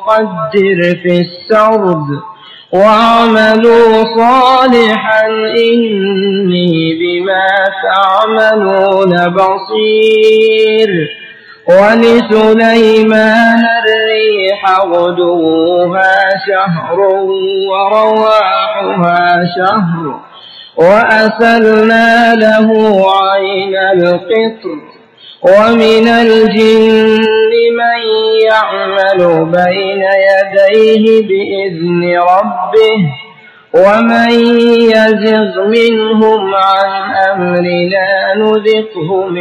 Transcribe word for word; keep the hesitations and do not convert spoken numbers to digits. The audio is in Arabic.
وقدر في السرد واعملوا صالحا إني بما تعملون بصير. ولسليمان الريح غدوها شهر ورواحها شهر وأسلنا له عين القطر. ومن الجن من يعمل بين يديه بإذن ربه ومن يزغ منهم عن أمرنا نذقه